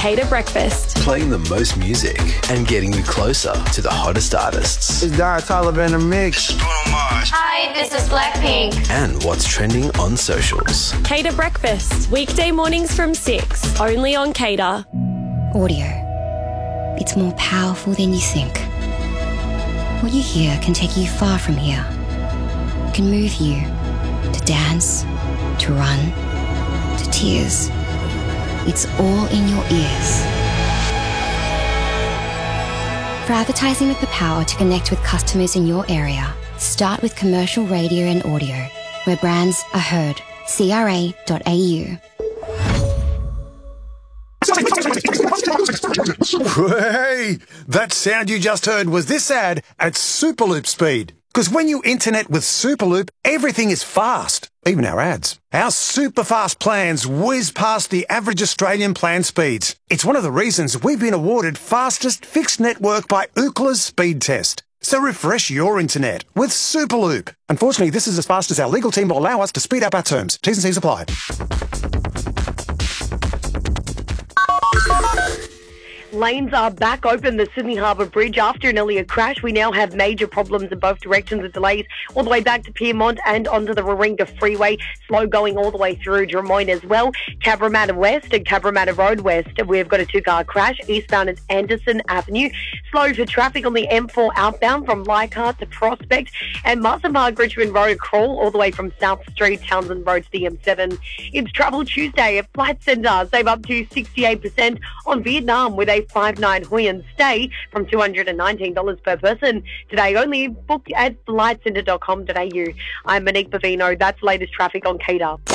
Cater Breakfast. Playing the most music and getting you closer to the hottest artists. It's Dara Toliver in the mix. Hi, this is Blackpink. And what's trending on socials. Cater Breakfast. Weekday mornings from 6. Only on Cater. Audio. It's more powerful than you think. What you hear can take you far from here. It can move you to dance, to run, to tears. It's all in your ears. For advertising with the power to connect with customers in your area, start with commercial radio and audio, where brands are heard. CRA.au. Hey, that sound you just heard was this ad at Superloop speed. Because when you internet with Superloop, everything is fast, even our ads. Our super fast plans whiz past the average Australian plan speeds. It's one of the reasons we've been awarded fastest fixed network by Ookla's speed test. So refresh your internet with Superloop. Unfortunately, this is as fast as our legal team will allow us to speed up our terms. T's and C's apply. Lanes are back open the Sydney Harbour Bridge after an earlier crash. We now have major problems in both directions with delays all the way back to Pyrmont and onto the Warringah Freeway. Slow going all the way through Drummoyne as well. Cabramatta West and Cabramatta Road West. We've got a two-car crash. Eastbound at Anderson Avenue. Slow for traffic on the M4 outbound from Leichhardt to Prospect. And Marsden Park Richmond Road crawl all the way from South Street, Townsend Road to the M7. It's Travel Tuesday at Flight Centre. Save up to 68% on Vietnam with a 5-night Hoi An stay from $219 per person. Today only. Book at flightcentre.com.au. I'm Monique Bavino. That's latest traffic on Cater. On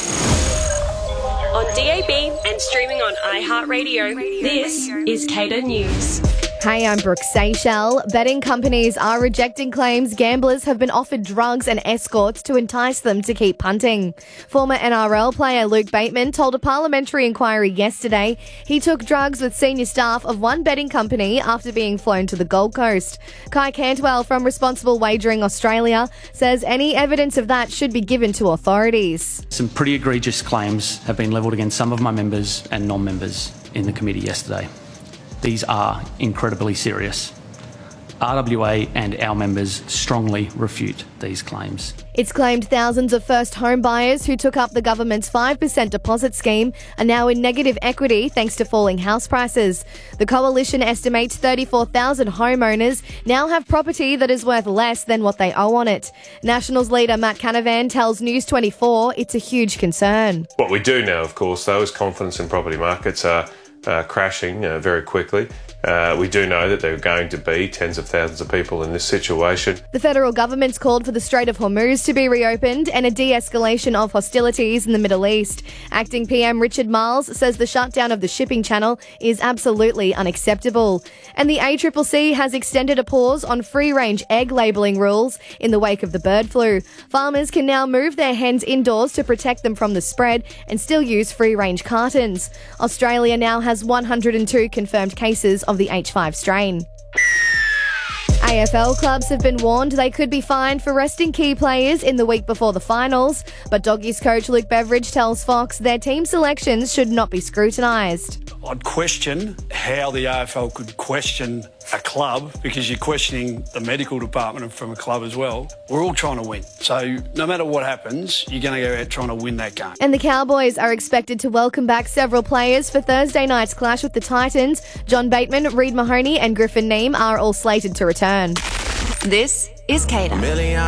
DAB and streaming on iHeartRadio, this is Cater News. Hey, I'm Brooke Seychelles. Betting companies are rejecting claims gamblers have been offered drugs and escorts to entice them to keep punting. Former NRL player Luke Bateman told a parliamentary inquiry yesterday he took drugs with senior staff of one betting company after being flown to the Gold Coast. Kai Cantwell from Responsible Wagering Australia says any evidence of that should be given to authorities. Some pretty egregious claims have been levelled against some of my members and non-members in the committee yesterday. These are incredibly serious. RWA and our members strongly refute these claims. It's claimed thousands of first home buyers who took up the government's 5% deposit scheme are now in negative equity thanks to falling house prices. The coalition estimates 34,000 homeowners now have property that is worth less than what they owe on it. Nationals leader Matt Canavan tells News 24 it's a huge concern. What we do know, of course, though, is confidence in property markets are crashing very quickly. We do know that there are going to be tens of thousands of people in this situation. The federal government's called for the Strait of Hormuz to be reopened and a de-escalation of hostilities in the Middle East. Acting PM Richard Marles says the shutdown of the shipping channel is absolutely unacceptable. And the ACCC has extended a pause on free-range egg labelling rules in the wake of the bird flu. Farmers can now move their hens indoors to protect them from the spread and still use free-range cartons. Australia now has 102 confirmed cases of the H5 strain. AFL clubs have been warned they could be fined for resting key players in the week before the finals, but Doggies coach Luke Beveridge tells Fox their team selections should not be scrutinised. I'd question how the AFL could question a club because you're questioning the medical department from a club as well. We're all trying to win. So no matter what happens, you're going to go out trying to win that game. And the Cowboys are expected to welcome back several players for Thursday night's clash with the Titans. John Bateman, Reid Mahoney and Griffin Neame are all slated to return. This is Cater.